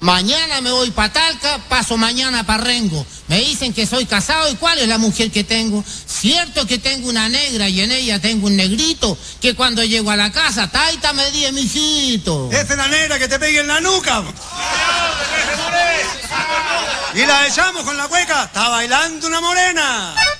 Mañana me voy para Talca, paso mañana para Rengo. Me dicen que soy casado y ¿cuál es la mujer que tengo? Cierto que tengo una negra y en ella tengo un negrito que cuando llego a la casa, taita me di, mijito. Esa es la negra que te pegue en la nuca. Y la echamos con la cueca, está bailando una morena.